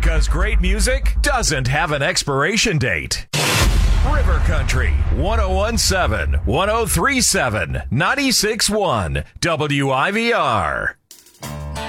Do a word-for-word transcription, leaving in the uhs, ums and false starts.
Because great music doesn't have an expiration date. River Country, one oh one point seven, one oh three point seven, ninety-six point one, W I V R.